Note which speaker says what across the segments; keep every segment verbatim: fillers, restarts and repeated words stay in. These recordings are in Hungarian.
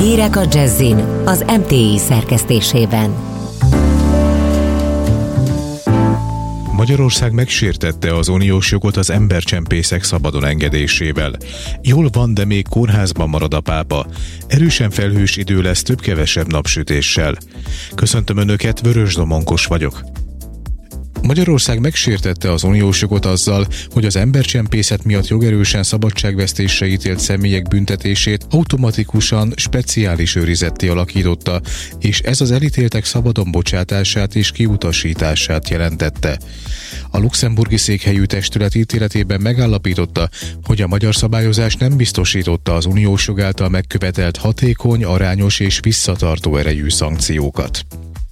Speaker 1: Hírek a Jazzin az em té i szerkesztésében.
Speaker 2: Magyarország megsértette az uniós jogot az embercsempészek szabadon engedésével. Jól van, de még kórházban marad a pápa. Erősen felhős idő lesz több-kevesebb napsütéssel. Köszöntöm Önöket, Vörös Domonkos vagyok. Magyarország megsértette az uniós jogot azzal, hogy az embercsempészet miatt jogerősen szabadságvesztésre ítélt személyek büntetését automatikusan speciális őrizetté alakította, és ez az elítéltek szabadon bocsátását és kiutasítását jelentette. A luxemburgi székhelyű testület ítéletében megállapította, hogy a magyar szabályozás nem biztosította az uniós jog által megkövetelt hatékony, arányos és visszatartó erejű szankciókat.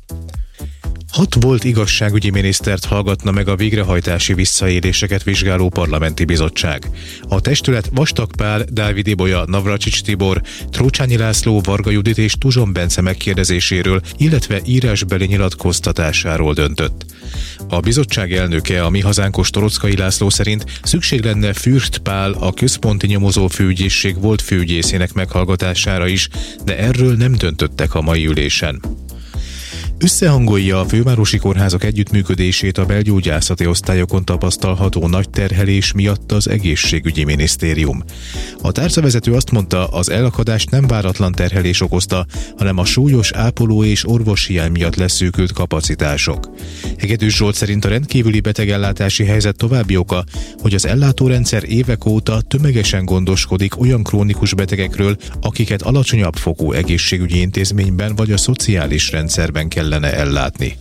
Speaker 2: Hat volt igazságügyi minisztert hallgatna meg a végrehajtási visszaéléseket vizsgáló parlamenti bizottság. A testület Vastag Pál, Dávid Ibolya, Navracsics Tibor, Trócsányi László, Varga Judit és Tuzson Bence megkérdezéséről, illetve írásbeli nyilatkoztatásáról döntött. A bizottság elnöke, a Mi Hazánkos Torockai László szerint szükség lenne Fürst Pál, a Központi Nyomozó Főügyészség volt főügyészének meghallgatására is, de erről nem döntöttek a mai ülésen. Összehangolja a fővárosi kórházak együttműködését a belgyógyászati osztályokon tapasztalható nagy terhelés miatt az egészségügyi minisztérium. A tárcavezető azt mondta, az elakadást nem váratlan terhelés okozta, hanem a súlyos ápoló és orvoshiány miatt leszűkült kapacitások. Hegedűs Zsolt szerint a rendkívüli betegellátási helyzet további oka, hogy az ellátórendszer évek óta tömegesen gondoskodik olyan krónikus betegekről, akiket alacsonyabb fokú egészségügyi intézményben vagy a szociális rendszerben kell lenne ellátni.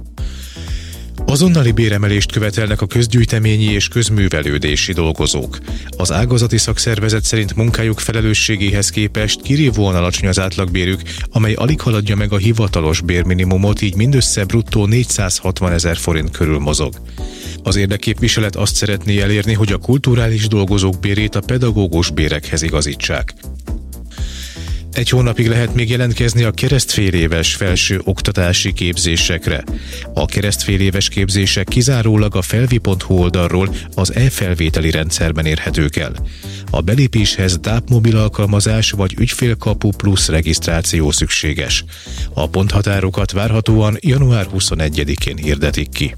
Speaker 2: Azonnali béremelést követelnek a közgyűjteményi és közművelődési dolgozók. Az ágazati szakszervezet szerint munkájuk felelősségéhez képest kirívóan alacsony az átlagbérük, amely alig haladja meg a hivatalos bérminimumot, így mindössze bruttó négyszázhatvan ezer forint körül mozog. Az érdekképviselet azt szeretné elérni, hogy a kulturális dolgozók bérét a pedagógus bérekhez igazítsák. Egy hónapig lehet még jelentkezni a keresztféléves felső oktatási képzésekre. A keresztféléves képzések kizárólag a felvi pont hu oldalról az e-felvételi rendszerben érhetők el. A belépéshez dáp mobil alkalmazás vagy ügyfélkapu plusz regisztráció szükséges. A ponthatárokat várhatóan január huszonegyedikén hirdetik ki.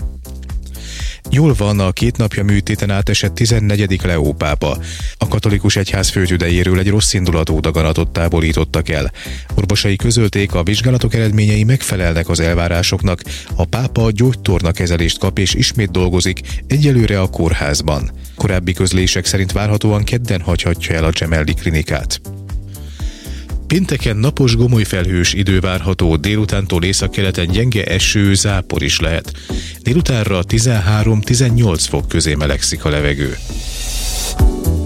Speaker 2: Jól van, a két napja műtéten átesett tizennegyedik Leó pápa. A katolikus egyház főtüdejéről egy rosszindulatú daganatot távolítottak el. Orvosai közölték, a vizsgálatok eredményei megfelelnek az elvárásoknak. A pápa gyógytornakezelést kap és ismét dolgozik, egyelőre a kórházban. Korábbi közlések szerint várhatóan kedden hagyhatja el a Gemelli klinikát. Pénteken napos, gomoly felhős idő várható, délutántól északkeleten gyenge eső, zápor is lehet. Délutánra tizenhárom-tizennyolc fok közé melegszik a levegő.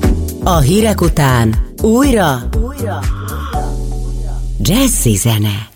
Speaker 1: A hírek után újra, újra. Jazzy zene.